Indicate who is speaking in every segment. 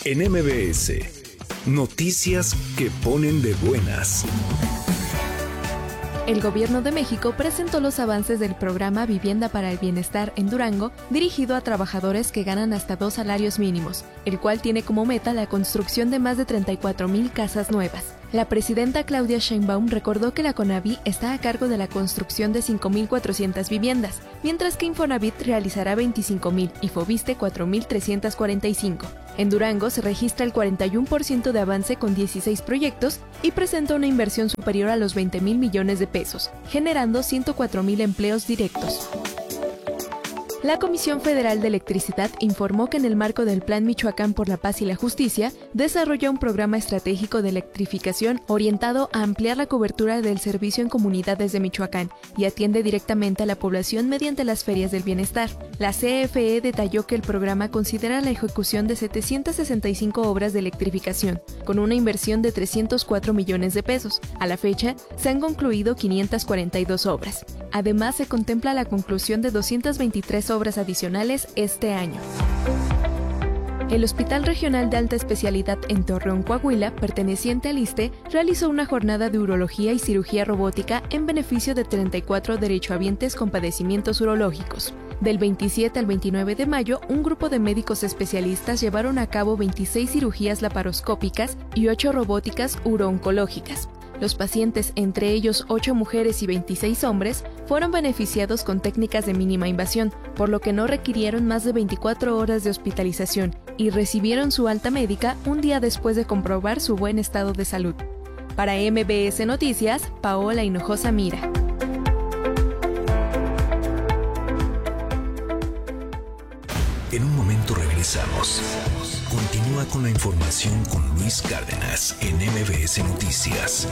Speaker 1: En MBS, noticias que ponen de buenas.
Speaker 2: El Gobierno de México presentó los avances del programa Vivienda para el Bienestar en Durango, dirigido a trabajadores que ganan hasta 2 salarios mínimos, el cual tiene como meta la construcción de más de 34,000 casas nuevas. La presidenta Claudia Sheinbaum recordó que la CONAVI está a cargo de la construcción de 5,400 viviendas, mientras que Infonavit realizará 25,000 y Foviste 4,345. En Durango se registra el 41% de avance con 16 proyectos y presenta una inversión superior a los 20,000 millones de pesos, generando 104,000 empleos directos. La Comisión Federal de Electricidad informó que en el marco del Plan Michoacán por la Paz y la Justicia, desarrolla un programa estratégico de electrificación orientado a ampliar la cobertura del servicio en comunidades de Michoacán y atiende directamente a la población mediante las ferias del bienestar. La CFE detalló que el programa considera la ejecución de 765 obras de electrificación, con una inversión de 304 millones de pesos. A la fecha, se han concluido 542 obras. Además, se contempla la conclusión de 223 obras adicionales este año. El Hospital Regional de Alta Especialidad en Torreón, Coahuila, perteneciente al ISSSTE, realizó una jornada de urología y cirugía robótica en beneficio de 34 derechohabientes con padecimientos urológicos. Del 27 al 29 de mayo, un grupo de médicos especialistas llevaron a cabo 26 cirugías laparoscópicas y 8 robóticas urooncológicas. Los pacientes, entre ellos 8 mujeres y 26 hombres, fueron beneficiados con técnicas de mínima invasión, por lo que no requirieron más de 24 horas de hospitalización y recibieron su alta médica un día después de comprobar su buen estado de salud. Para MBS Noticias, Paola Hinojosa Mira.
Speaker 1: En un momento regresamos. Continúa con la información con Luis Cárdenas en MBS Noticias.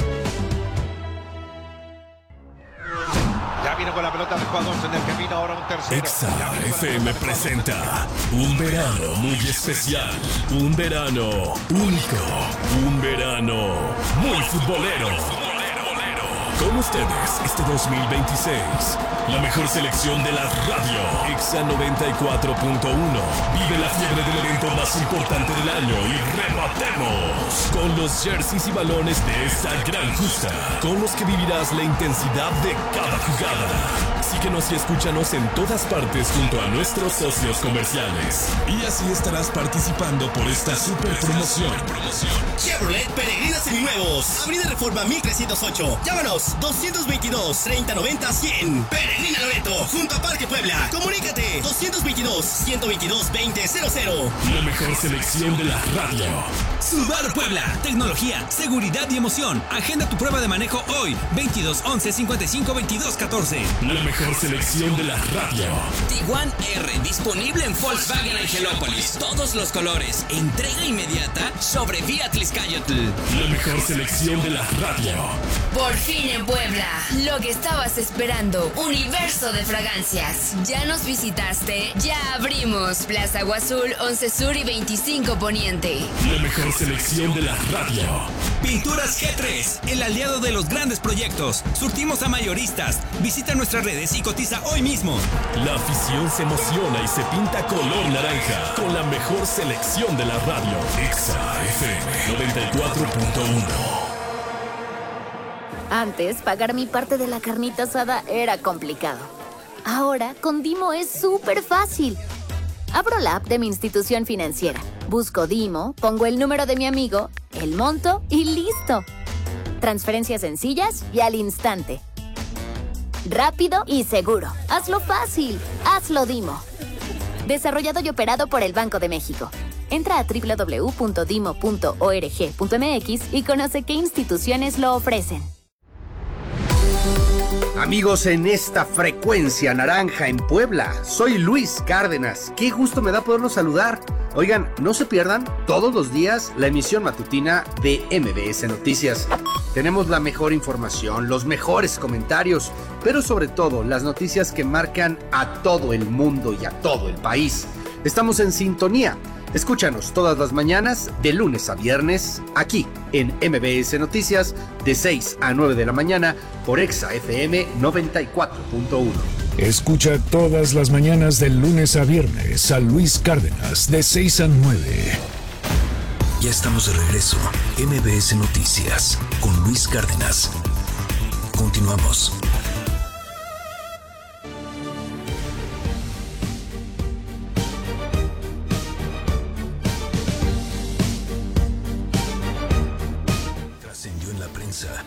Speaker 3: Ya viene con la pelota de jugadores en el camino, ahora un tercero.
Speaker 4: Exa FM presenta un verano muy especial, un verano único, un verano muy futbolero. Con ustedes este 2026, la mejor selección de la radio, Exa 94.1. Vive la fiebre del evento más importante del año y rematemos con los jerseys y balones de esta gran justa, con los que vivirás la intensidad de cada jugada. Síguenos y escúchanos en todas partes junto a nuestros socios comerciales. Y así estarás participando por esta super promoción.
Speaker 5: Chevrolet Peregrina Seminuevos, Avenida Reforma 1308. Llámanos 222 3090 100. Peregrina Loreto, junto a Parque Puebla. Comunícate 222 122 2000.
Speaker 4: La mejor selección de la radio.
Speaker 5: Subaru Puebla, tecnología, seguridad y emoción. Agenda tu prueba de manejo hoy, 22 11 55 22 14.
Speaker 4: La mejor selección de la radio.
Speaker 5: Tiguan R, disponible en Volkswagen Angelópolis. Todos los colores, entrega inmediata sobre Vía Tliscayotl.
Speaker 4: La mejor selección de la radio.
Speaker 6: Por fin en Puebla, lo que estabas esperando, universo de fragancias. ¿Ya nos visitaste? Ya abrimos Plaza Agua Azul, 11 Sur y 25 Poniente.
Speaker 4: La mejor selección de la radio.
Speaker 5: Pinturas G3, el aliado de los grandes proyectos. Surtimos a mayoristas. Visita nuestras redes y cotiza hoy mismo.
Speaker 4: La afición se emociona y se pinta color naranja con la mejor selección de la radio. Exa FM 94.1.
Speaker 7: Antes, pagar mi parte de la carnita asada era complicado. Ahora, con Dimo es súper fácil. Abro la app de mi institución financiera, busco Dimo, pongo el número de mi amigo, el monto y listo. Transferencias sencillas y al instante. Rápido y seguro. Hazlo fácil. Hazlo Dimo. Desarrollado y operado por el Banco de México. Entra a www.dimo.org.mx y conoce qué instituciones lo ofrecen.
Speaker 8: Amigos, en esta frecuencia naranja en Puebla, soy Luis Cárdenas. Qué gusto me da poderlos saludar. Oigan, no se pierdan todos los días la emisión matutina de MBS Noticias. Tenemos la mejor información, los mejores comentarios, pero sobre todo las noticias que marcan a todo el mundo y a todo el país. Estamos en sintonía. Escúchanos todas las mañanas, de lunes a viernes, aquí en MBS Noticias, de 6 a 9 de la mañana, por Exa FM 94.1.
Speaker 9: Escucha todas las mañanas, de lunes a viernes, a Luis Cárdenas, de 6 a 9.
Speaker 1: Ya estamos de regreso. MBS Noticias con Luis Cárdenas. Continuamos. Trascendió en la prensa.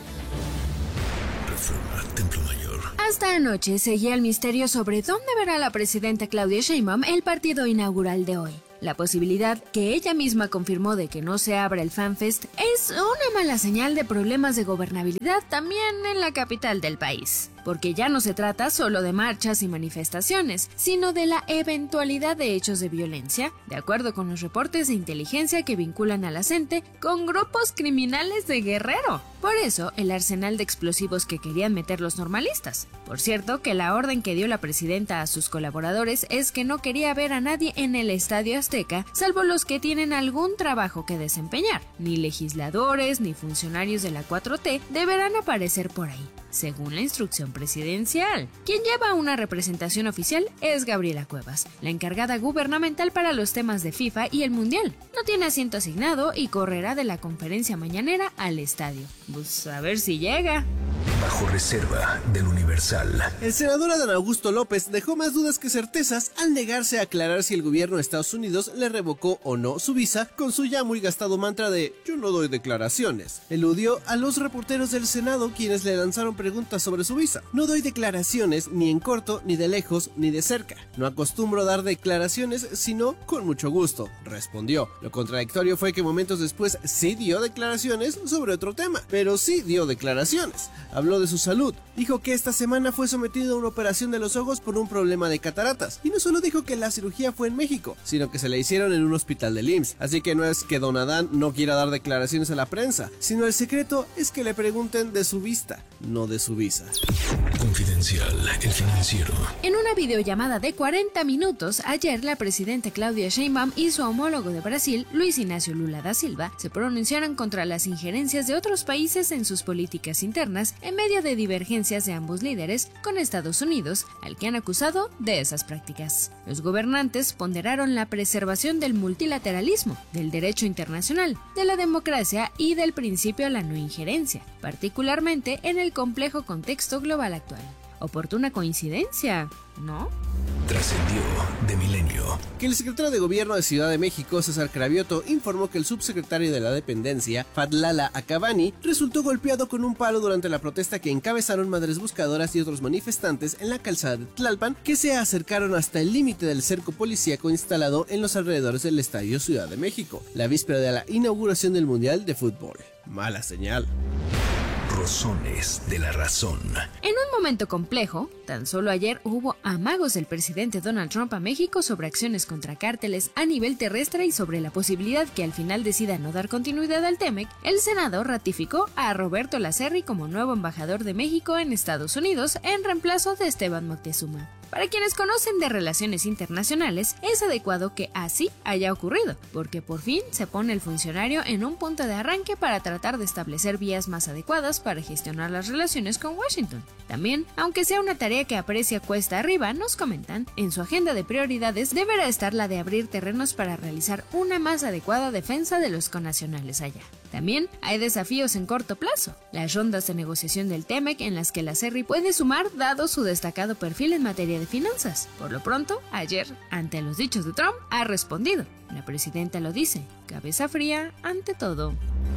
Speaker 1: Reforma Templo Mayor.
Speaker 6: Hasta anoche seguía el misterio sobre dónde verá la presidenta Claudia Sheinbaum el partido inaugural de hoy. La posibilidad, que ella misma confirmó, de que no se abra el FanFest es una mala señal de problemas de gobernabilidad también en la capital del país. Porque ya no se trata solo de marchas y manifestaciones, sino de la eventualidad de hechos de violencia, de acuerdo con los reportes de inteligencia que vinculan a la CENTE con grupos criminales de Guerrero. Por eso, el arsenal de explosivos que querían meter los normalistas. Por cierto, que la orden que dio la presidenta a sus colaboradores es que no quería ver a nadie en el Estadio Azteca, salvo los que tienen algún trabajo que desempeñar. Ni legisladores ni funcionarios de la 4T deberán aparecer por ahí, según la instrucción presidencial. Quien lleva una representación oficial es Gabriela Cuevas, la encargada gubernamental para los temas de FIFA y el Mundial. No tiene asiento asignado y correrá de la conferencia mañanera al estadio. Pues a ver si llega.
Speaker 1: Bajo reserva del Universal.
Speaker 9: El senador Adán Augusto López dejó más dudas que certezas al negarse a aclarar si el gobierno de Estados Unidos le revocó o no su visa con su ya muy gastado mantra de "yo no doy declaraciones". Eludió a los reporteros del Senado, quienes le lanzaron preguntas sobre su visa. "No doy declaraciones ni en corto, ni de lejos, ni de cerca. No acostumbro dar declaraciones, sino con mucho gusto", respondió. Lo contradictorio fue que momentos después sí dio declaraciones sobre otro tema, pero sí dio declaraciones. Habló de su salud, dijo que esta semana fue sometido a una operación de los ojos por un problema de cataratas, y no solo dijo que la cirugía fue en México, sino que se la hicieron en un hospital del IMSS, así que no es que don Adán no quiera dar declaraciones a la prensa, sino el secreto es que le pregunten de su vista, no de su visa.
Speaker 1: Confidencial, El Financiero.
Speaker 6: En una videollamada de 40 minutos, ayer la presidenta Claudia Sheinbaum y su homólogo de Brasil, Luis Inácio Lula da Silva, se pronunciaron contra las injerencias de otros países en sus políticas internas en medio de divergencias de ambos líderes con Estados Unidos, al que han acusado de esas prácticas. Los gobernantes ponderaron la preservación del multilateralismo, del derecho internacional, de la democracia y del principio a la no injerencia, particularmente en el complejo contexto global actual. Oportuna coincidencia, ¿no?
Speaker 1: Trascendió de Milenio.
Speaker 9: Que el secretario de Gobierno de Ciudad de México, César Cravioto, informó que el subsecretario de la Dependencia, Fadlala Acabani, resultó golpeado con un palo durante la protesta que encabezaron madres buscadoras y otros manifestantes en la calzada de Tlalpan, que se acercaron hasta el límite del cerco policíaco instalado en los alrededores del Estadio Ciudad de México, la víspera de la inauguración del Mundial de Fútbol. Mala señal.
Speaker 1: Rozones de la razón.
Speaker 6: En un momento complejo, tan solo ayer hubo amagos del presidente Donald Trump a México sobre acciones contra cárteles a nivel terrestre y sobre la posibilidad que al final decida no dar continuidad al TEMEC. El Senado ratificó a Roberto Lacerri como nuevo embajador de México en Estados Unidos en reemplazo de Esteban Moctezuma. Para quienes conocen de relaciones internacionales, es adecuado que así haya ocurrido, porque por fin se pone el funcionario en un punto de arranque para tratar de establecer vías más adecuadas para gestionar las relaciones con Washington. También, aunque sea una tarea que aprecia cuesta arriba, nos comentan, en su agenda de prioridades deberá estar la de abrir terrenos para realizar una más adecuada defensa de los connacionales allá. También hay desafíos en corto plazo, las rondas de negociación del TEMEC en las que Lacerri puede sumar dado su destacado perfil en materia de finanzas. Por lo pronto, ayer, ante los dichos de Trump, ha respondido. La presidenta lo dice, cabeza fría ante todo.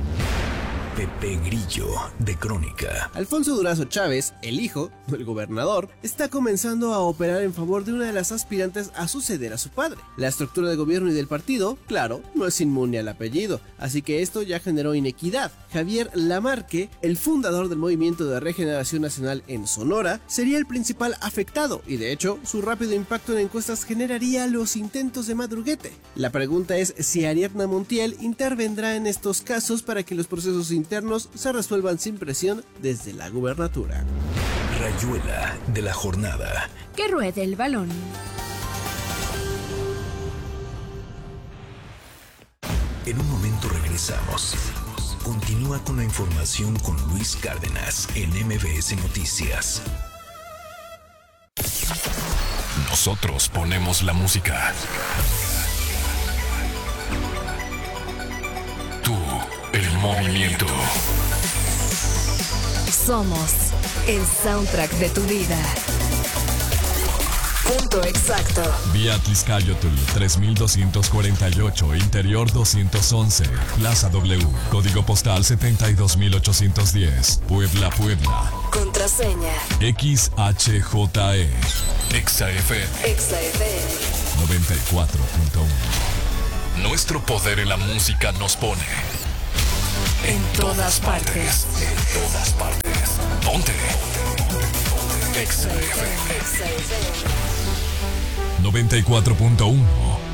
Speaker 1: Pepe Grillo, de Crónica.
Speaker 9: Alfonso Durazo Chávez, el hijo del gobernador, está comenzando a operar en favor de una de las aspirantes a suceder a su padre. La estructura de gobierno y del partido, claro, no es inmune al apellido, así que esto ya generó inequidad. Javier Lamarque, el fundador del Movimiento de Regeneración Nacional en Sonora, sería el principal afectado y de hecho su rápido impacto en encuestas generaría los intentos de madruguete. La pregunta es si Ariadna Montiel intervendrá en estos casos para que los procesos internos se resuelvan sin presión desde la gubernatura.
Speaker 1: Rayuela de la jornada.
Speaker 6: Que ruede el balón.
Speaker 1: En un momento regresamos. Continúa con la información con Luis Cárdenas en MBS Noticias.
Speaker 4: Nosotros ponemos la música. movimiento.
Speaker 10: Somos el soundtrack de tu vida. Punto exacto.
Speaker 4: Vía Tliscayotl 3248, Interior 211, Plaza W, Código Postal 72810, Puebla, Puebla.
Speaker 10: Contraseña
Speaker 4: XHJE. XFM. 94.1. Nuestro poder en la música nos pone en todas partes. En todas partes. Ponte. XFM. 94.1.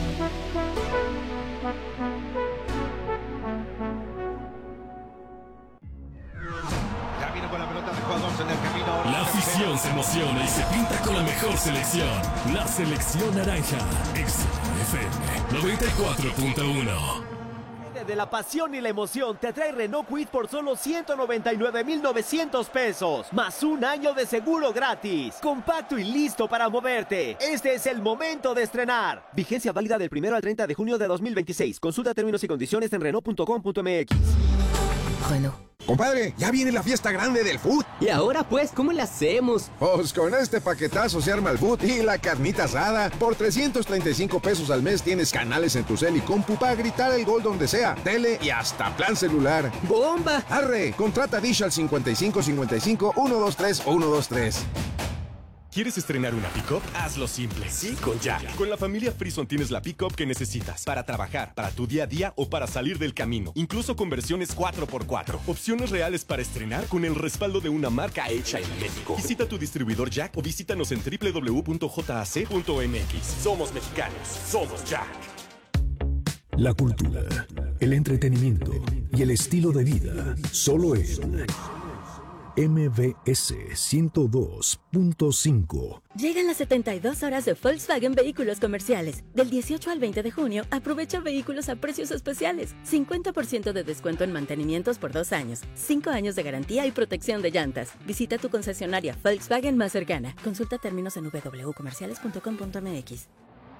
Speaker 3: Ya viene con la pelota de jugadores en el camino.
Speaker 4: La afición se emociona y se pinta con la mejor selección. La selección naranja. XFM 94.1.
Speaker 11: De la pasión y la emoción te trae Renault Kwid por solo 199,900 pesos, más un año de seguro gratis. Compacto y listo para moverte. Este es el momento de estrenar. Vigencia válida del 1 al 30 de junio de 2026. Consulta términos y condiciones en Renault.com.mx.
Speaker 10: Renault.
Speaker 12: Compadre, ya viene la fiesta grande del food.
Speaker 13: ¿Y ahora pues cómo le hacemos?
Speaker 12: Pues con este paquetazo se arma el food y la carnita asada. Por 335 pesos al mes tienes canales en tu cel y compu para gritar el gol donde sea, tele y hasta plan celular.
Speaker 13: ¡Bomba!
Speaker 12: Arre, contrata Dish al 5555 123 123.
Speaker 14: ¿Quieres estrenar una pick-up? Hazlo simple. Sí, con Jack. Con la familia Frison tienes la pick-up que necesitas para trabajar, para tu día a día o para salir del camino. Incluso con versiones 4x4. Opciones reales para estrenar con el respaldo de una marca hecha en México. Visita tu distribuidor Jack o visítanos en www.jac.mx. Somos mexicanos. Somos Jack.
Speaker 1: La cultura, el entretenimiento y el estilo de vida. Solo en MBS 102.5.
Speaker 15: Llegan las 72 horas de Volkswagen Vehículos Comerciales. Del 18 al 20 de junio, aprovecha vehículos a precios especiales. 50% de descuento en mantenimientos por 2 años. 5 años de garantía y protección de llantas. Visita tu concesionaria Volkswagen más cercana. Consulta términos en www.comerciales.com.mx.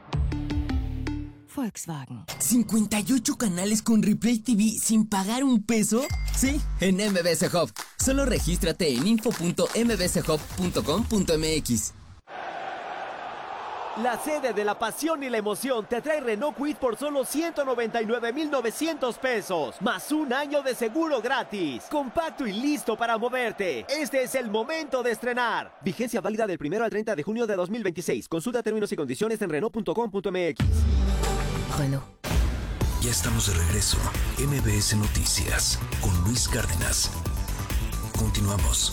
Speaker 13: Volkswagen. 58 canales con Replay TV sin pagar un peso. Sí, en MBS Hub. Solo regístrate en info.mbshub.com.mx.
Speaker 11: La sede de la pasión y la emoción te trae Renault Kwid por solo 199,900 pesos, más un año de seguro gratis. Compacto y listo para moverte. Este es el momento de estrenar. Vigencia válida del 1 al 30 de junio de 2026. Consulta términos y condiciones en Renault.com.mx.
Speaker 10: Renault.
Speaker 1: Ya estamos de regreso. MBS Noticias con Luis Cárdenas. Continuamos.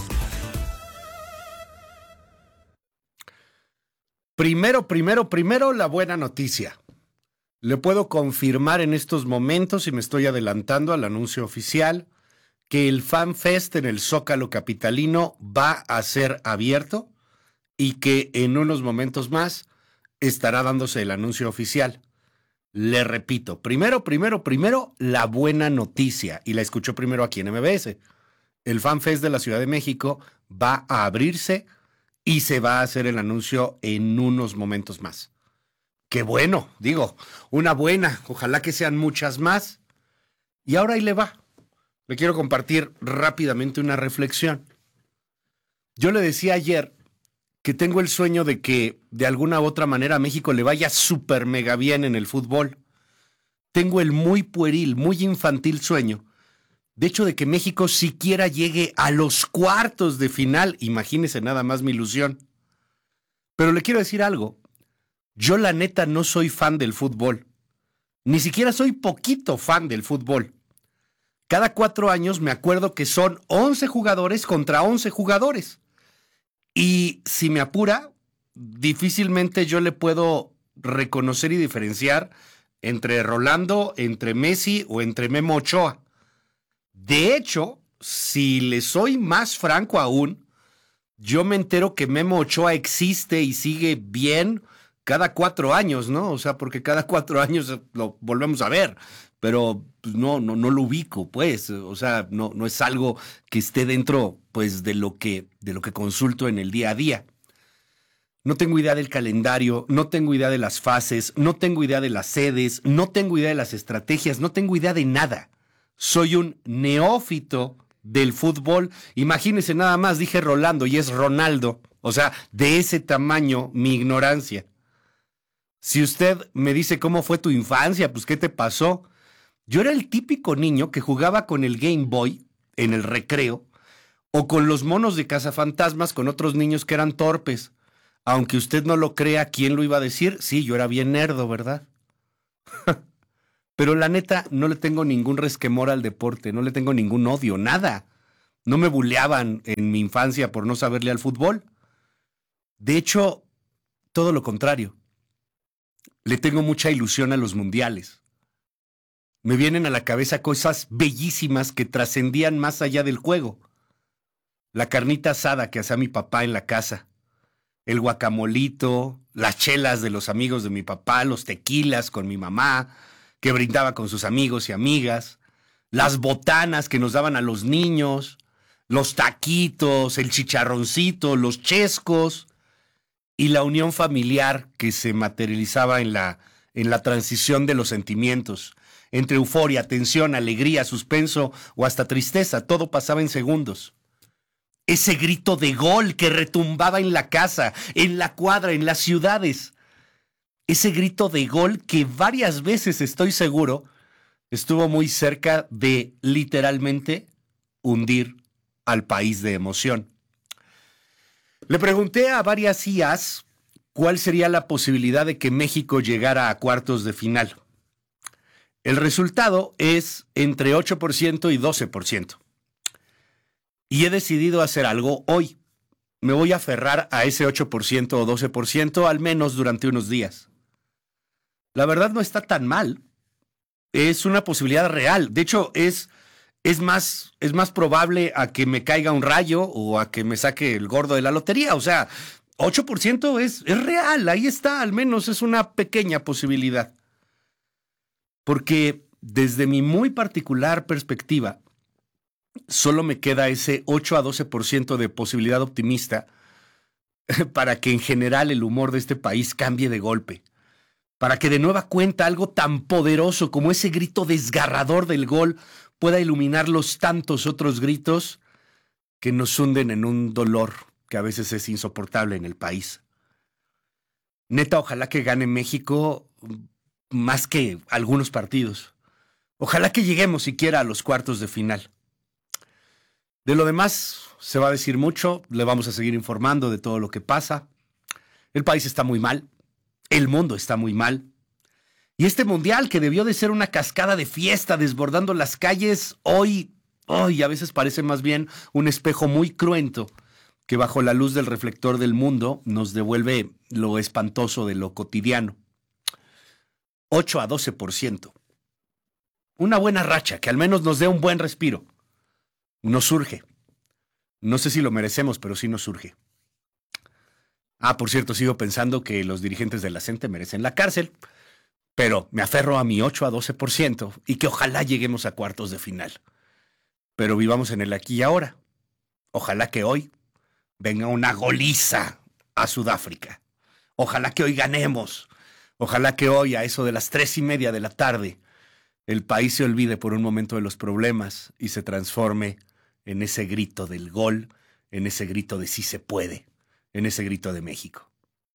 Speaker 8: Primero, la buena noticia. Le puedo confirmar en estos momentos, y me estoy adelantando al anuncio oficial, que el Fan Fest en el Zócalo capitalino va a ser abierto y que en unos momentos más estará dándose el anuncio oficial. Le repito, primero, la buena noticia, y la escuchó primero aquí en MBS. El Fan Fest de la Ciudad de México va a abrirse y se va a hacer el anuncio en unos momentos más. Qué bueno, digo, una buena, ojalá que sean muchas más. Y ahora ahí le va. Le quiero compartir rápidamente una reflexión. Yo le decía ayer que tengo el sueño de que de alguna u otra manera a México le vaya súper mega bien en el fútbol. Tengo el muy pueril, muy infantil sueño, de hecho, de que México siquiera llegue a los cuartos de final. Imagínese nada más mi ilusión. Pero le quiero decir algo. Yo la neta no soy fan del fútbol. Ni siquiera soy poquito fan del fútbol. Cada 4 años me acuerdo que son 11 jugadores contra 11 jugadores. Y si me apura, difícilmente yo le puedo reconocer y diferenciar entre Rolando, entre Messi o entre Memo Ochoa. De hecho, si le soy más franco aún, yo me entero que Memo Ochoa existe y sigue bien cada 4 años, ¿no? O sea, porque cada 4 años lo volvemos a ver, pero pues, no lo ubico, pues. O sea, no es algo que esté dentro, pues, de lo que consulto en el día a día. No tengo idea del calendario, no tengo idea de las fases, no tengo idea de las sedes, no tengo idea de las estrategias, no tengo idea de nada. soy un neófito del fútbol. Imagínese nada más, dije Rolando y es Ronaldo. O sea, de ese tamaño mi ignorancia. Si usted me dice cómo fue tu infancia, pues ¿qué te pasó? Yo era el típico niño que jugaba con el Game Boy en el recreo o con los monos de cazafantasmas con otros niños que eran torpes. Aunque usted no lo crea, ¿quién lo iba a decir? Sí, yo era bien nerdo, ¿verdad? Pero la neta, no le tengo ningún resquemor al deporte, no le tengo ningún odio, nada. No me buleaban en mi infancia por no saberle al fútbol. De hecho, todo lo contrario. Le tengo mucha ilusión a los mundiales. Me vienen a la cabeza cosas bellísimas que trascendían más allá del juego. La carnita asada que hacía mi papá en la casa, el guacamolito, las chelas de los amigos de mi papá, los tequilas con mi mamá, que brindaba con sus amigos y amigas, las botanas que nos daban a los niños, los taquitos, el chicharroncito, los chescos y la unión familiar que se materializaba en la transición de los sentimientos. Entre euforia, tensión, alegría, suspenso o hasta tristeza, todo pasaba en segundos. Ese grito de gol que retumbaba en la casa, en la cuadra, en las ciudades. Ese grito de gol que varias veces, estoy seguro, estuvo muy cerca de literalmente hundir al país de emoción. Le pregunté a varias IAs cuál sería la posibilidad de que México llegara a cuartos de final. El resultado es entre 8% y 12%. Y he decidido hacer algo hoy. Me voy a aferrar a ese 8% o 12% al menos durante unos días. La verdad no está tan mal. Es una posibilidad real. De hecho, es más probable a que me caiga un rayo o a que me saque el gordo de la lotería. O sea, 8% es real. Ahí está, al menos es una pequeña posibilidad. Porque desde mi muy particular perspectiva, solo me queda ese 8 a 12% de posibilidad optimista para que en general el humor de este país cambie de golpe. Para que de nueva cuenta algo tan poderoso como ese grito desgarrador del gol pueda iluminar los tantos otros gritos que nos hunden en un dolor que a veces es insoportable en el país. Neta, ojalá que gane México más que algunos partidos. Ojalá que lleguemos siquiera a los cuartos de final. De lo demás se va a decir mucho, le vamos a seguir informando de todo lo que pasa. El país está muy mal, el mundo está muy mal. Y este mundial que debió de ser una cascada de fiesta desbordando las calles, hoy a veces parece más bien un espejo muy cruento que bajo la luz del reflector del mundo nos devuelve lo espantoso de lo cotidiano. 8 a 12%. Una buena racha que al menos nos dé un buen respiro. Nos surge. No sé si lo merecemos, pero sí nos surge. Por cierto, sigo pensando que los dirigentes de la CENTE merecen la cárcel, pero me aferro a mi 8 a 12% y que ojalá lleguemos a cuartos de final. Pero vivamos en el aquí y ahora. Ojalá que hoy venga una goliza a Sudáfrica. Ojalá que hoy ganemos. Ojalá que hoy, a eso de las 3:30 de la tarde, el país se olvide por un momento de los problemas y se transforme en ese grito del gol, en ese grito de sí se puede, en ese grito de México.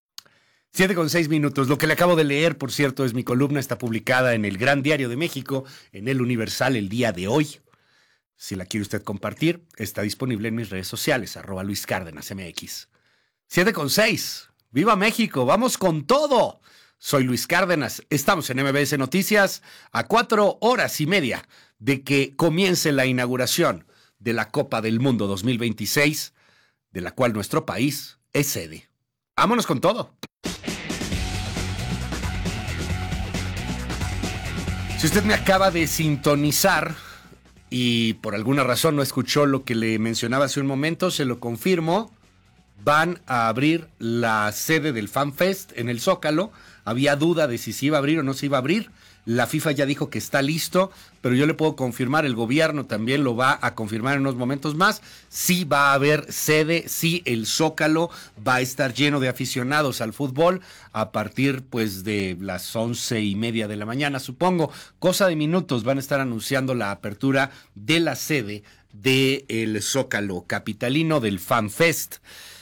Speaker 8: 7:06. Lo que le acabo de leer, por cierto, es mi columna, está publicada en el Gran Diario de México, en El Universal el día de hoy. Si la quiere usted compartir, está disponible en mis redes sociales, @LuisCárdenasMX. 7:06. ¡Viva México! ¡Vamos con todo! Soy Luis Cárdenas, estamos en MBS Noticias a 4:30 de que comience la inauguración de la Copa del Mundo 2026, de la cual nuestro país es sede. ¡Vámonos con todo! Si usted me acaba de sintonizar y por alguna razón no escuchó lo que le mencionaba hace un momento, se lo confirmo. Van a abrir la sede del FanFest en el Zócalo. Había duda de si se iba a abrir o no se iba a abrir. La FIFA ya dijo que está listo, pero yo le puedo confirmar, el gobierno también lo va a confirmar en unos momentos más. Sí va a haber sede, sí el Zócalo va a estar lleno de aficionados al fútbol a partir pues de las 11:30 de la mañana, supongo. Cosa de minutos van a estar anunciando la apertura de la sede del Zócalo capitalino, del FanFest.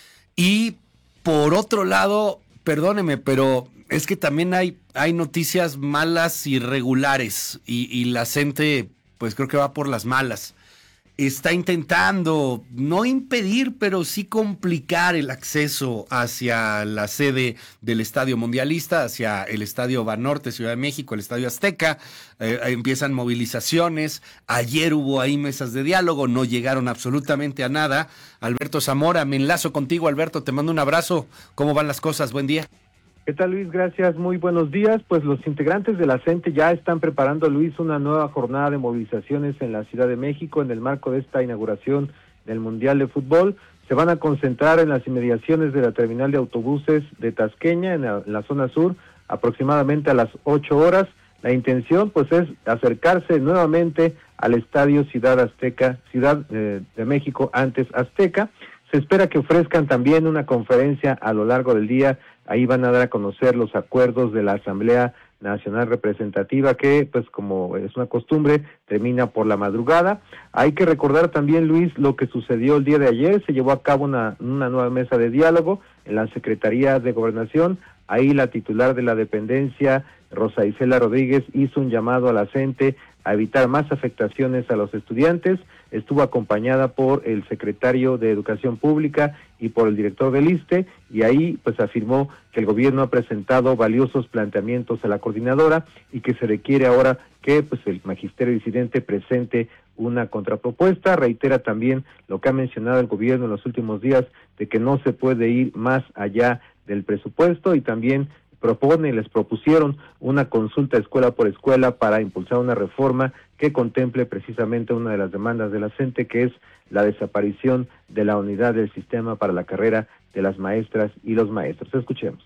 Speaker 8: Y por otro lado, perdóneme, pero es que también hay noticias malas y regulares y la gente pues creo que va por las malas. Está intentando no impedir, pero sí complicar el acceso hacia la sede del Estadio Mundialista, hacia el Estadio Banorte, Ciudad de México, el Estadio Azteca. Empiezan movilizaciones. Ayer hubo ahí mesas de diálogo, no llegaron absolutamente a nada. Alberto Zamora, me enlazo contigo, Alberto, te mando un abrazo. ¿Cómo van las cosas? Buen día.
Speaker 16: ¿Qué tal, Luis? Gracias, muy buenos días. Pues los integrantes de la CENTE ya están preparando, Luis, una nueva jornada de movilizaciones en la Ciudad de México en el marco de esta inauguración del Mundial de Fútbol. Se van a concentrar en las inmediaciones de la terminal de autobuses de Tasqueña, en la zona sur, aproximadamente a las 8 horas. La intención, pues, es acercarse nuevamente al Estadio Ciudad Azteca, Ciudad de México, antes Azteca. Se espera que ofrezcan también una conferencia a lo largo del día. Ahí van a dar a conocer los acuerdos de la Asamblea Nacional Representativa, que, pues como es una costumbre, termina por la madrugada. Hay que recordar también, Luis, lo que sucedió el día de ayer. Se llevó a cabo una nueva mesa de diálogo en la Secretaría de Gobernación. Ahí la titular de la dependencia, Rosa Isela Rodríguez, hizo un llamado a la CENTE a evitar más afectaciones a los estudiantes. Estuvo acompañada por el secretario de Educación Pública y por el director del ISSSTE, y ahí pues afirmó que el gobierno ha presentado valiosos planteamientos a la coordinadora y que se requiere ahora que pues el magisterio disidente presente una contrapropuesta. Reitera también lo que ha mencionado el gobierno en los últimos días, de que no se puede ir más allá del presupuesto, y también les propusieron una consulta escuela por escuela para impulsar una reforma que contemple precisamente una de las demandas de la CENTE, que es la desaparición de la unidad del sistema para la carrera de las maestras y los maestros. Escuchemos.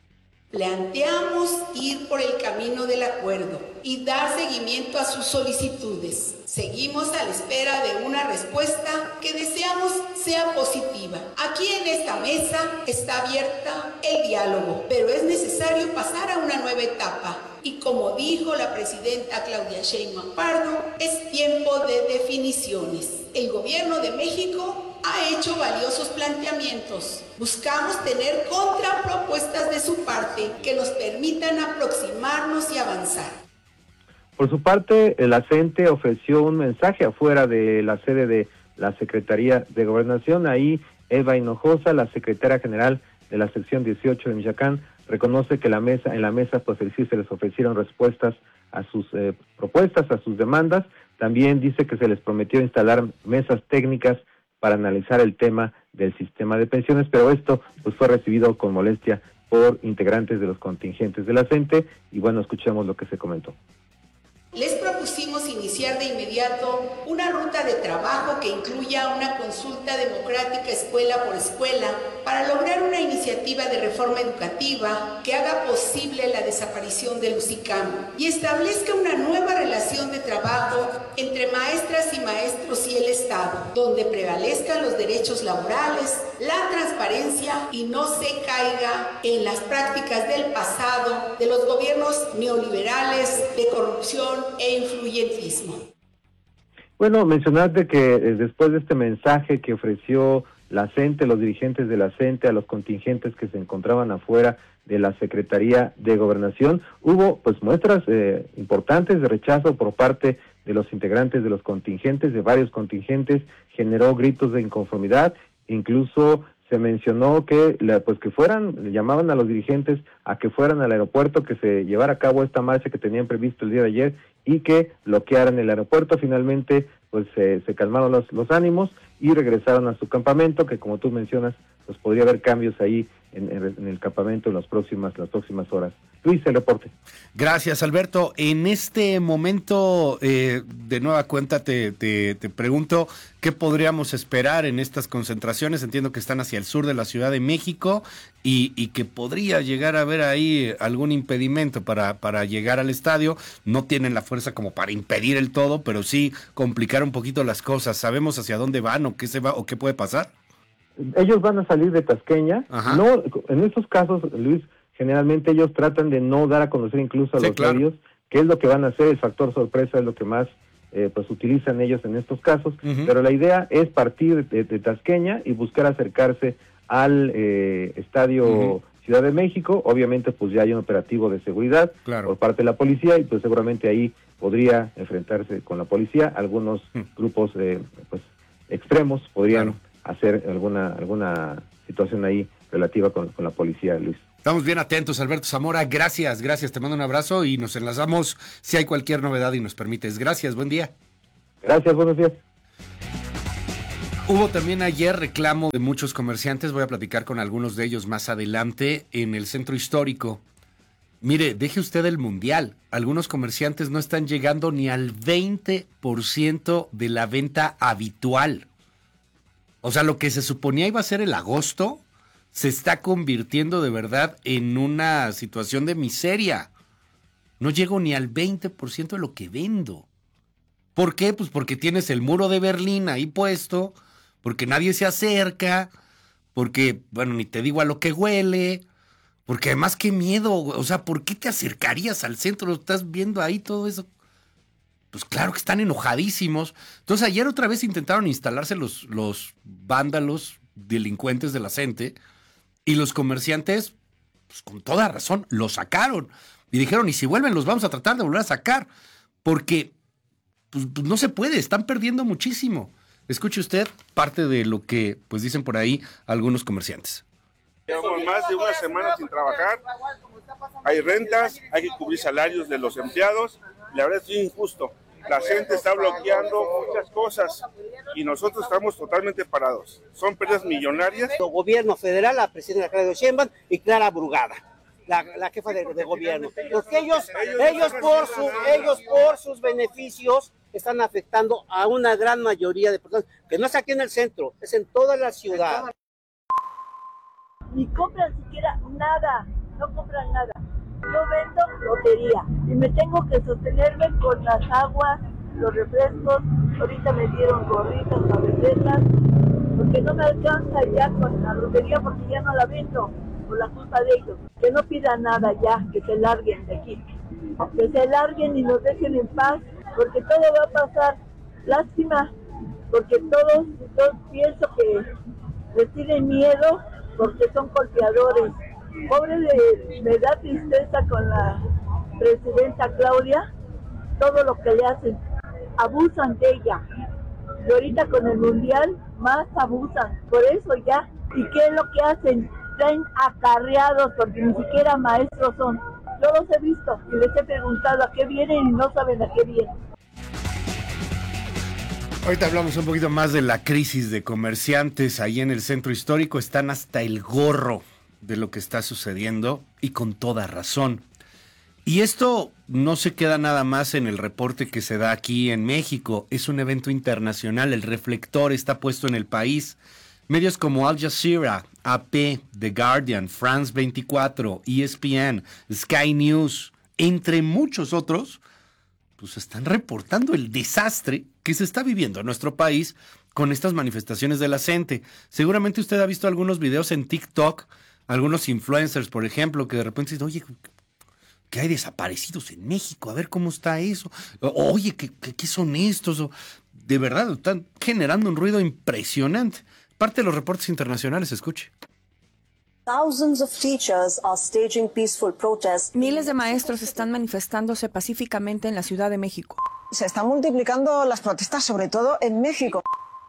Speaker 17: Planteamos ir por el camino del acuerdo y dar seguimiento a sus solicitudes. Seguimos a la espera de una respuesta que deseamos sea positiva. Aquí en esta mesa está abierta el diálogo, pero es necesario pasar a una nueva etapa. Y como dijo la presidenta Claudia Sheinbaum Pardo, es tiempo de definiciones. El gobierno de México ha hecho valiosos planteamientos. Buscamos tener contrapropuestas de su parte que nos permitan aproximarnos y avanzar.
Speaker 16: Por su parte, la CENTE ofreció un mensaje afuera de la sede de la Secretaría de Gobernación. Ahí Eva Hinojosa, la secretaria general de la sección 18 de Michoacán, reconoce que en la mesa pues sí se les ofrecieron respuestas a sus propuestas, a sus demandas. También dice que se les prometió instalar mesas técnicas para analizar el tema del sistema de pensiones, pero esto pues fue recibido con molestia por integrantes de los contingentes de la CENTE, y bueno, escuchemos lo que se comentó.
Speaker 17: Les propusimos iniciar de inmediato una ruta de trabajo que incluya una consulta democrática escuela por escuela para lograr una iniciativa de reforma educativa que haga posible la desaparición del UCICAM y establezca una nueva relación de trabajo entre maestras y maestros y el Estado, donde prevalezcan los derechos laborales, la transparencia y no se caiga en las prácticas del pasado de los gobiernos neoliberales de corrupción e influyentismo.
Speaker 16: Bueno, mencionarte que después de este mensaje que ofreció la CENTE, los dirigentes de la CENTE a los contingentes que se encontraban afuera de la Secretaría de Gobernación, hubo pues muestras importantes de rechazo por parte de los integrantes de los contingentes, de varios contingentes. Generó gritos de inconformidad, incluso se mencionó que llamaban a los dirigentes a que fueran al aeropuerto, que se llevara a cabo esta marcha que tenían previsto el día de ayer y que bloquearan el aeropuerto. Finalmente pues se calmaron los ánimos y regresaron a su campamento, que como tú mencionas pues podría haber cambios ahí en el campamento en las próximas horas. Luis, el reporte.
Speaker 8: Gracias, Alberto. En este momento, de nueva cuenta, te pregunto, ¿qué podríamos esperar en estas concentraciones? Entiendo que están hacia el sur de la Ciudad de México y que podría llegar a haber ahí algún impedimento para llegar al estadio. No tienen la fuerza como para impedir el todo, pero sí complicar un poquito las cosas. ¿Sabemos hacia dónde van o qué puede pasar?
Speaker 16: Ellos van a salir de Tasqueña. No, en estos casos, Luis, generalmente ellos tratan de no dar a conocer incluso a los medios qué es lo que van a hacer. El factor sorpresa es lo que más pues utilizan ellos en estos casos, pero la idea es partir de Tasqueña y buscar acercarse al estadio Ciudad de México. Obviamente pues ya hay un operativo de seguridad por parte de la policía y pues seguramente ahí podría enfrentarse con la policía. Algunos grupos pues extremos podrían hacer alguna situación ahí relativa con la policía, Luis.
Speaker 8: Estamos bien atentos, Alberto Zamora. Gracias, te mando un abrazo y nos enlazamos si hay cualquier novedad y nos permites. Gracias, buen día.
Speaker 16: Gracias, buenos días.
Speaker 8: Hubo también ayer reclamo de muchos comerciantes, voy a platicar con algunos de ellos más adelante, en el centro histórico. Mire, deje usted el mundial. Algunos comerciantes no están llegando ni al 20% de la venta habitual. O sea, lo que se suponía iba a ser el agosto se está convirtiendo de verdad en una situación de miseria. No llego ni al 20% de lo que vendo. ¿Por qué? Pues porque tienes el muro de Berlín ahí puesto, porque nadie se acerca, porque, bueno, ni te digo a lo que huele, porque además qué miedo, o sea, ¿por qué te acercarías al centro? ¿Estás viendo ahí todo eso? Pues claro que están enojadísimos. Entonces ayer otra vez intentaron instalarse los vándalos, delincuentes de la CENTE, y los comerciantes, pues con toda razón, lo sacaron. Y dijeron, y si vuelven los vamos a tratar de volver a sacar, porque pues no se puede, están perdiendo muchísimo. Escuche usted parte de lo que pues dicen por ahí algunos comerciantes.
Speaker 18: Llevamos más de una semana sin trabajar, hay rentas, hay que cubrir salarios de los empleados. La verdad es injusto. La gente está bloqueando muchas cosas y nosotros estamos totalmente parados. Son pérdidas millonarias.
Speaker 19: El gobierno federal, la presidenta Claudia Sheinbaum y Clara Brugada, la jefa de gobierno. Porque ellos por sus beneficios están afectando a una gran mayoría de personas, que no es aquí en el centro, es en toda la ciudad.
Speaker 20: Ni compran siquiera nada, no compran nada. Yo vendo lotería y me tengo que sostenerme con las aguas, los refrescos. Ahorita me dieron gorritas para venderlas, porque no me alcanza ya con la lotería, porque ya no la vendo por la culpa de ellos. Que no pidan nada ya, que se larguen de aquí. Que se larguen y nos dejen en paz, porque todo va a pasar. Lástima, porque todos pienso que les tienen miedo porque son golpeadores. Pobre me da tristeza con la presidenta Claudia, todo lo que le hacen, abusan de ella. Y ahorita con el mundial más abusan, por eso ya. ¿Y qué es lo que hacen? Traen acarreados porque ni siquiera maestros son. Yo los he visto y les he preguntado a qué vienen y no saben a qué vienen.
Speaker 8: Ahorita hablamos un poquito más de la crisis de comerciantes ahí en el centro histórico. Están hasta el gorro de lo que está sucediendo y con toda razón. Y esto no se queda nada más en el reporte que se da aquí en México. Es un evento internacional. El reflector está puesto en el país. Medios como Al Jazeera, AP, The Guardian, France 24, ESPN, Sky News, entre muchos otros, pues están reportando el desastre que se está viviendo en nuestro país con estas manifestaciones de la CENTE. Seguramente usted ha visto algunos videos en TikTok, algunos influencers, por ejemplo, que de repente dicen, oye, que hay desaparecidos en México, a ver cómo está eso. Oye, ¿qué son estos? De verdad, están generando un ruido impresionante. Parte de los reportes internacionales, escuche.
Speaker 21: Miles de maestros están manifestándose pacíficamente en la Ciudad de México.
Speaker 22: Se están multiplicando las protestas, sobre todo en México.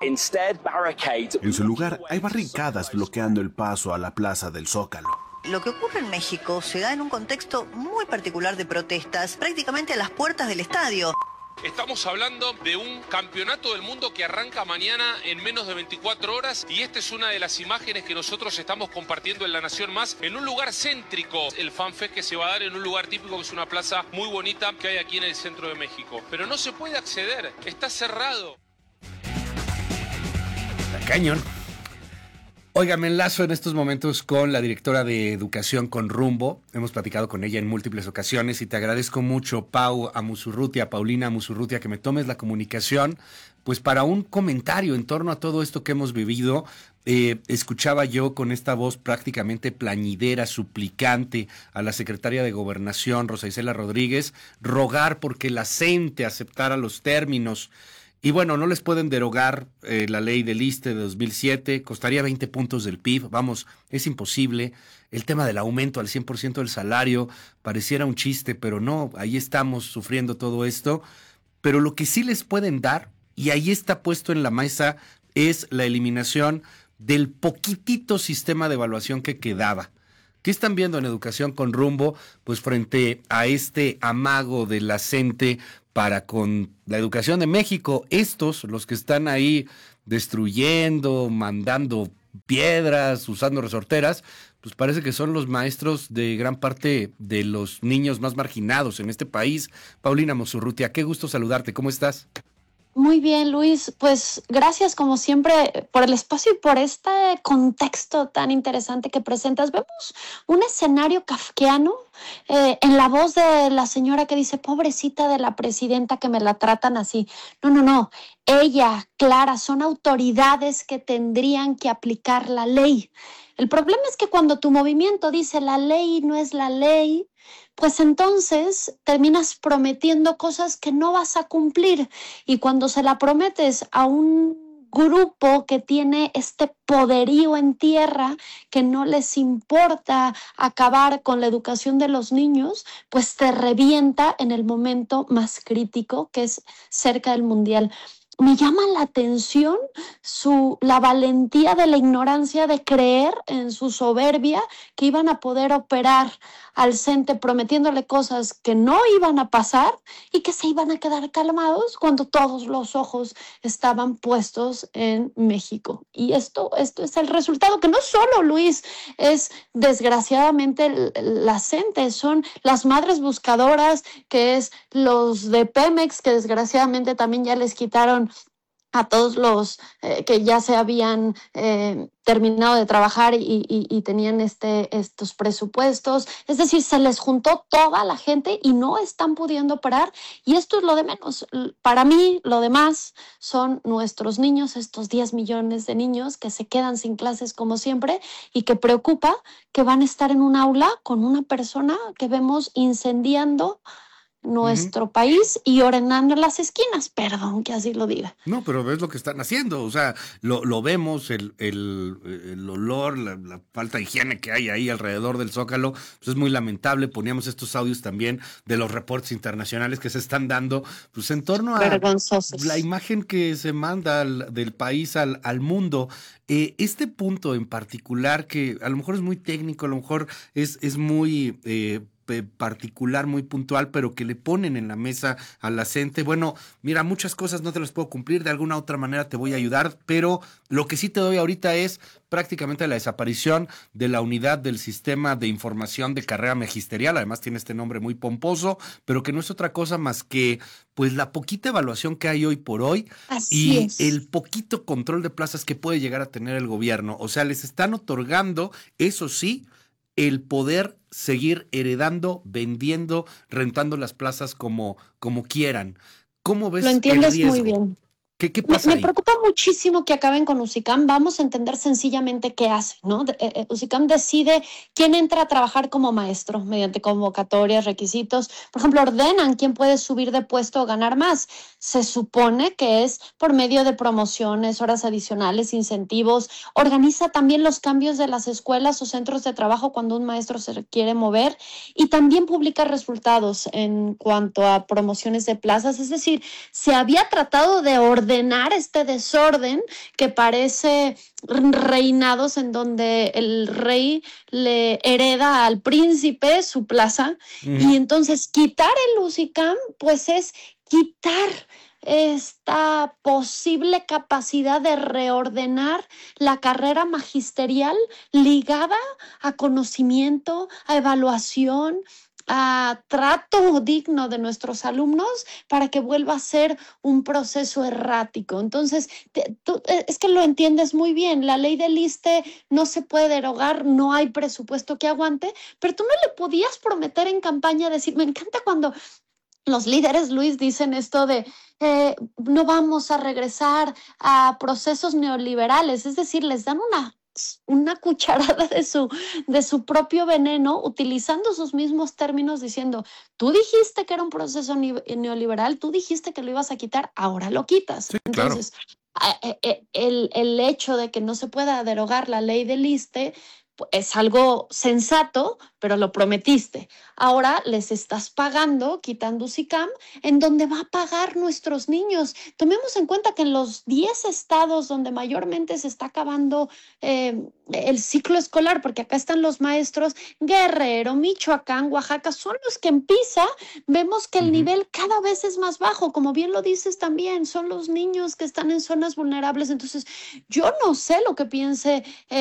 Speaker 23: En su lugar, hay barricadas bloqueando el paso a la Plaza del Zócalo.
Speaker 24: Lo que ocurre en México se da en un contexto muy particular de protestas, prácticamente a las puertas del estadio.
Speaker 2: Estamos hablando de un campeonato del mundo que arranca mañana en menos de 24 horas y esta es una de las imágenes que nosotros estamos compartiendo en La Nación Más, en un lugar céntrico. El FanFest que se va a dar en un lugar típico, que es una plaza muy bonita que hay aquí en el centro de México. Pero no se puede acceder, está cerrado.
Speaker 8: La cañón. Oiga, me enlazo en estos momentos con la directora de Educación con Rumbo. Hemos platicado con ella en múltiples ocasiones y te agradezco mucho, Paulina Amusurrutia, que me tomes la comunicación, pues para un comentario en torno a todo esto que hemos vivido. Escuchaba yo con esta voz prácticamente plañidera, suplicante, a la secretaria de Gobernación, Rosa Isela Rodríguez, rogar porque la CENTE aceptara los términos. Y bueno, no les pueden derogar la ley del ISSSTE de 2007, costaría 20 puntos del PIB, vamos, es imposible. El tema del aumento al 100% del salario pareciera un chiste, pero no, ahí estamos sufriendo todo esto. Pero lo que sí les pueden dar, y ahí está puesto en la mesa, es la eliminación del poquitito sistema de evaluación que quedaba. ¿Qué están viendo en Educación con Rumbo? Pues frente a este amago de la CENTE para con la educación de México, los que están ahí destruyendo, mandando piedras, usando resorteras, pues parece que son los maestros de gran parte de los niños más marginados en este país. Paulina Amusurrutia, qué gusto saludarte, ¿cómo estás?
Speaker 5: Muy bien, Luis. Pues gracias como siempre por el espacio y por este contexto tan interesante que presentas. Vemos un escenario kafkiano en la voz de la señora que dice, pobrecita de la presidenta que me la tratan así. No. Ella, Clara, son autoridades que tendrían que aplicar la ley. El problema es que cuando tu movimiento dice la ley no es la ley, pues entonces terminas prometiendo cosas que no vas a cumplir. Y cuando se la prometes a un grupo que tiene este poderío en tierra, que no les importa acabar con la educación de los niños, pues te revienta en el momento más crítico, que es cerca del Mundial. Me llama la atención la valentía de la ignorancia de creer en su soberbia que iban a poder operar al CENTE prometiéndole cosas que no iban a pasar y que se iban a quedar calmados cuando todos los ojos estaban puestos en México. Y esto es el resultado, que no solo, Luis, es desgraciadamente la CENTE, son las madres buscadoras, que es los de Pemex, que desgraciadamente también ya les quitaron a todos los que ya se habían terminado de trabajar y tenían estos presupuestos. Es decir, se les juntó toda la gente y no están pudiendo parar. Y esto es lo de menos. Para mí, lo demás son nuestros niños, estos 10 millones de niños que se quedan sin clases como siempre y que preocupa que van a estar en un aula con una persona que vemos incendiando nuestro país y orinando en las esquinas, perdón que así lo diga.
Speaker 8: No, pero ves lo que están haciendo, o sea, lo vemos, el olor, la falta de higiene que hay ahí alrededor del Zócalo, pues es muy lamentable. Poníamos estos audios también de los reportes internacionales que se están dando, pues en torno a la imagen que se manda del país al mundo. Este punto en particular, que a lo mejor es muy técnico, a lo mejor es muy particular, muy puntual, pero que le ponen en la mesa a la CENTE. Bueno, mira, muchas cosas no te las puedo cumplir, de alguna otra manera te voy a ayudar, pero lo que sí te doy ahorita es prácticamente la desaparición de la unidad del sistema de información de carrera magisterial. Además tiene este nombre muy pomposo, pero que no es otra cosa más que pues la poquita evaluación que hay hoy por hoy. Así es. El poquito control de plazas que puede llegar a tener el gobierno. O sea, les están otorgando, eso sí, el poder seguir heredando, vendiendo, rentando las plazas como quieran. ¿Cómo ves? Lo entiendes muy bien. ¿Qué pasa
Speaker 5: Me
Speaker 8: ahí?
Speaker 5: preocupa muchísimo que acaben con UCICAM. Vamos a entender sencillamente qué hace, ¿no? UCICAM decide quién entra a trabajar como maestro mediante convocatorias, requisitos. Por ejemplo, ordenan quién puede subir de puesto o ganar más. Se supone que es por medio de promociones, horas adicionales, incentivos. Organiza también los cambios de las escuelas o centros de trabajo cuando un maestro se quiere mover y también publica resultados en cuanto a promociones de plazas. Es decir, se había tratado de ordenar ordenar este desorden que parece reinados en donde el rey le hereda al príncipe su plaza, y entonces quitar el UCICAM pues es quitar esta posible capacidad de reordenar la carrera magisterial ligada a conocimiento, a evaluación, a trato digno de nuestros alumnos, para que vuelva a ser un proceso errático. Entonces, tú, es que lo entiendes muy bien, la ley del ISSSTE no se puede derogar, no hay presupuesto que aguante, pero tú no le podías prometer en campaña, decir, me encanta cuando los líderes, Luis, dicen esto de no vamos a regresar a procesos neoliberales, es decir, les dan una cucharada de su propio veneno, utilizando sus mismos términos, diciendo, tú dijiste que era un proceso neoliberal, tú dijiste que lo ibas a quitar, ahora lo quitas. Sí, entonces, claro. El hecho de que no se pueda derogar la ley del ISSSTE es algo sensato, pero lo prometiste. Ahora les estás pagando, quitando UCICAM, en donde va a pagar nuestros niños. Tomemos en cuenta que en los 10 estados donde mayormente se está acabando el ciclo escolar, porque acá están los maestros, Guerrero, Michoacán, Oaxaca, son los que en PISA vemos que el nivel cada vez es más bajo. Como bien lo dices también, son los niños que están en zonas vulnerables. Entonces, yo no sé lo que piense